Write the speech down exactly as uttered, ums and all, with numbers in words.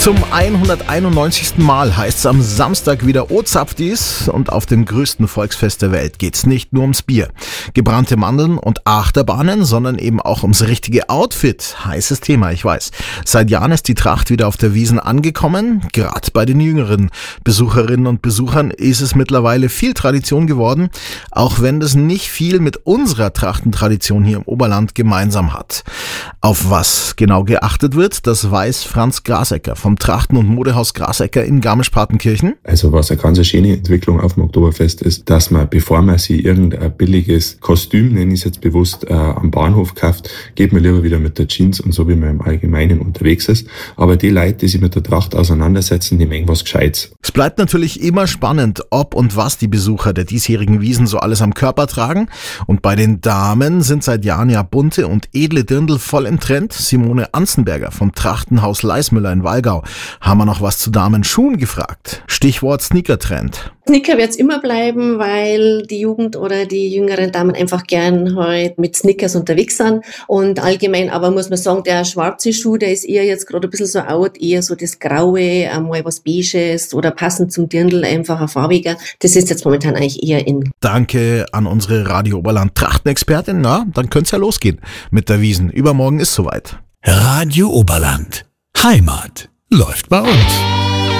Zum hunderteinundneunzigsten Mal heißt es am Samstag wieder O-Zapftis und auf dem größten Volksfest der Welt geht's nicht nur ums Bier, gebrannte Mandeln und Achterbahnen, sondern eben auch ums richtige Outfit. Heißes Thema, ich weiß. Seit Jahren ist die Tracht wieder auf der Wiesn angekommen. Gerade bei den jüngeren Besucherinnen und Besuchern ist es mittlerweile viel Tradition geworden, auch wenn das nicht viel mit unserer Trachtentradition hier im Oberland gemeinsam hat. Auf was genau geachtet wird, das weiß Franz Grasecker vom Trachten- und Modehaus Grasecker in Garmisch-Partenkirchen. Also was eine ganz schöne Entwicklung auf dem Oktoberfest ist, dass man, bevor man sich irgendein billiges Kostüm, nenne ich es jetzt bewusst, äh, am Bahnhof kauft, geht man lieber wieder mit der Jeans und so, wie man im Allgemeinen unterwegs ist. Aber die Leute, die sich mit der Tracht auseinandersetzen, die mengen was Gescheites. Es bleibt natürlich immer spannend, ob und was die Besucher der diesjährigen Wiesn so alles am Körper tragen. Und bei den Damen sind seit Jahren ja bunte und edle Dirndl voll im Trend. Simone Anzenberger vom Trachtenhaus Leismüller in Wallgau haben wir noch was zu Damenschuhen gefragt. Stichwort Sneaker-Trend. Sneaker wird's immer bleiben, weil die Jugend oder die jüngeren Damen einfach gern halt mit Sneakers unterwegs sind. Und allgemein aber muss man sagen, der schwarze Schuh, der ist eher jetzt gerade ein bisschen so out, eher so das Graue, einmal was Beiges oder passend zum Dirndl einfach ein farbiger. Das ist jetzt momentan eigentlich eher in. Danke an unsere Radio Oberland Trachtenexpertin. Na, dann könnte es ja losgehen mit der Wiesn. Übermorgen ist soweit. Radio Oberland. Heimat läuft bei uns.